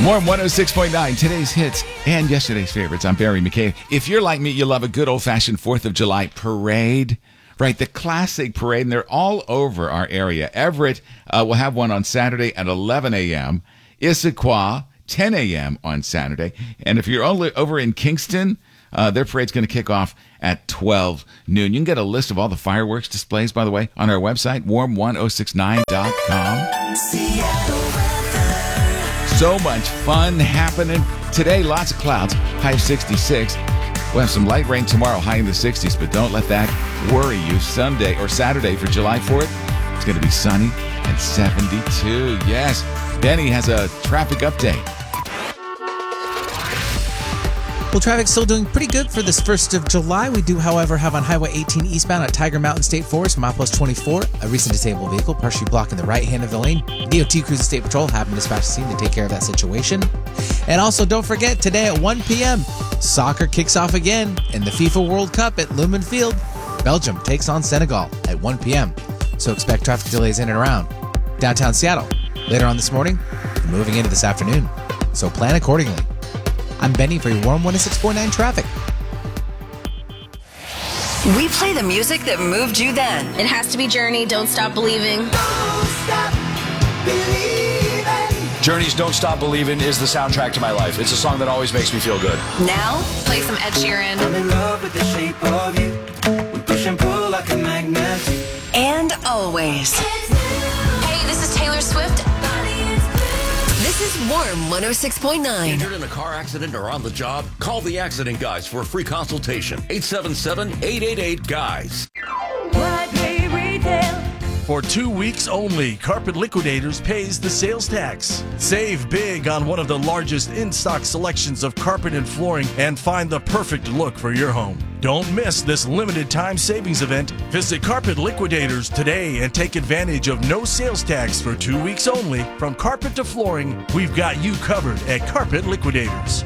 Warm 106.9, today's hits and yesterday's favorites. I'm Barry McKay. If you're like me, you love a good old-fashioned 4th of July parade. Right, the classic parade, and they're all over our area. Everett will have one on Saturday at 11 a.m., Issaquah, 10 a.m. on Saturday. And if you're over in Kingston, their parade's going to kick off at 12 noon. You can get a list of all the fireworks displays, by the way, on our website, warm1069.com. So much fun happening today. Lots of clouds, high of 66. We'll have some light rain tomorrow, high in the 60s, but don't let that worry you. Sunday or Saturday for July 4th, it's going to be sunny and 72. Yes, Benny has a traffic update. Well, traffic's still doing pretty good for this 1st of July. We do, however, have on Highway 18 eastbound at Tiger Mountain State Forest from Outpost 24, a recent disabled vehicle partially blocking the right hand of the lane. DOT Crews and State Patrol have been dispatched to the scene to take care of that situation. And also, don't forget, today at 1 p.m., soccer kicks off again in the FIFA World Cup at Lumen Field. Belgium takes on Senegal at 1 p.m., so expect traffic delays in and around downtown Seattle later on this morning and moving into this afternoon, so plan accordingly. I'm Benny for your Warm 106.9 traffic. We play the music that moved you then. It has to be Journey, Don't Stop Believing. Don't stop believing. Journey's Don't Stop Believing is the soundtrack to my life. It's a song that always makes me feel good. Now, Play some Ed Sheeran. I'm in love with the shape of you. We push and pull like a magnet. and always. Hey, this is Taylor Swift. This is Warm 106.9. Injured in a car accident or on the job? Call the Accident Guys for a free consultation. 877-888-GUYS. For 2 weeks only, Carpet Liquidators pays the sales tax. Save big on one of the largest in-stock selections of carpet and flooring and find the perfect look for your home. Don't miss this limited time savings event. Visit Carpet Liquidators today and take advantage of no sales tax for 2 weeks only. From carpet to flooring, we've got you covered at Carpet Liquidators.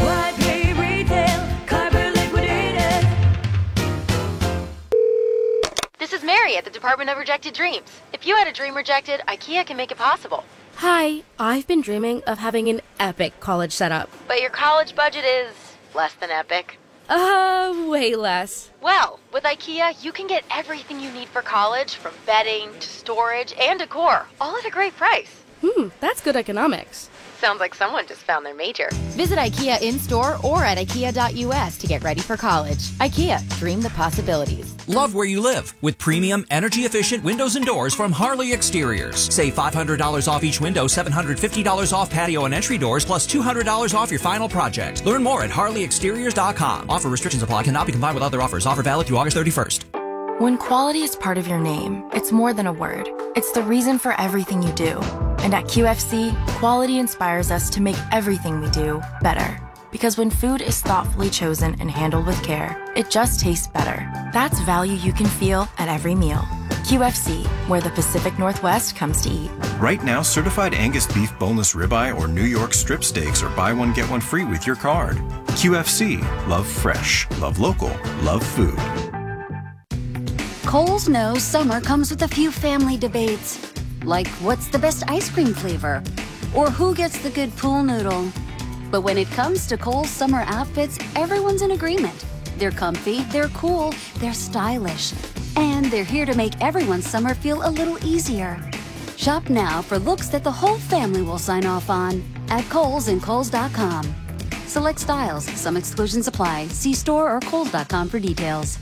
This is Mary at the Department of Rejected Dreams. If you had a dream rejected, IKEA can make it possible. Hi, I've been dreaming of having an epic college setup. But your college budget is less than epic. Way less. Well, with IKEA, you can get everything you need for college, from bedding to storage and decor, all at a great price. That's good economics. Sounds like someone just found their major. Visit IKEA in-store or at ikea.us to get ready for college. IKEA, dream the possibilities. Love where you live with premium, energy-efficient windows and doors from Harley Exteriors. Save $500 off each window, $750 off patio and entry doors, plus $200 off your final project. Learn more at harleyexteriors.com. Offer restrictions apply. Cannot be combined with other offers. Offer valid through August 31st. When quality is part of your name, it's more than a word. It's the reason for everything you do. And at QFC, quality inspires us to make everything we do better. Because when food is thoughtfully chosen and handled with care, it just tastes better. That's value you can feel at every meal. QFC, where the Pacific Northwest comes to eat. Right now, certified Angus beef boneless ribeye or New York strip steaks are buy one, get one free with your card. QFC, love fresh, love local, love food. Kohl's knows summer comes with a few family debates. Like, what's the best ice cream flavor? Or who gets the good pool noodle? But when it comes to Kohl's summer outfits, everyone's in agreement. They're comfy, they're cool, they're stylish. And they're here to make everyone's summer feel a little easier. Shop now for looks that the whole family will sign off on at Kohl's and Kohls.com. Select styles, some exclusions apply. See store or Kohls.com for details.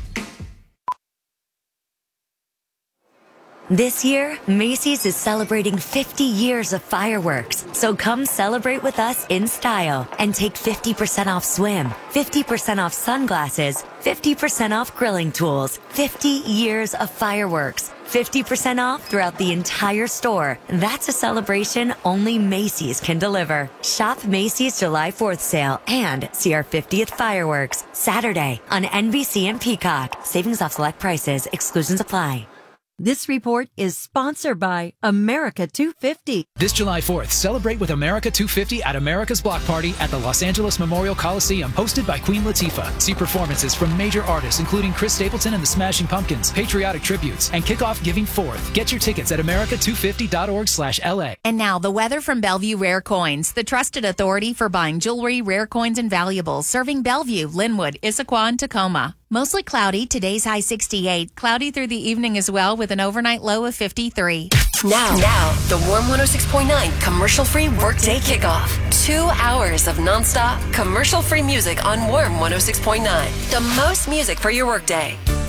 This year, Macy's is celebrating 50 years of fireworks. So come celebrate with us in style and take 50% off swim, 50% off sunglasses, 50% off grilling tools, 50 years of fireworks, 50% off throughout the entire store. That's a celebration only Macy's can deliver. Shop Macy's July 4th sale and see our 50th fireworks Saturday on NBC and Peacock. Savings off select prices. Exclusions apply. This report is sponsored by America 250. This July 4th, celebrate with America 250 at America's Block Party at the Los Angeles Memorial Coliseum, hosted by Queen Latifah. See performances from major artists including Chris Stapleton and the Smashing Pumpkins, patriotic tributes, and kick off Giving Forth. Get your tickets at america250.org/LA. And now the weather from Bellevue Rare Coins, the trusted authority for buying jewelry, rare coins, and valuables, serving Bellevue, Linwood, Issaquah, and Tacoma. Mostly cloudy, today's high 68. Cloudy through the evening as well with an overnight low of 53. Now, the Warm 106.9 commercial-free workday kickoff. 2 hours of nonstop commercial-free music on Warm 106.9. The most music for your workday.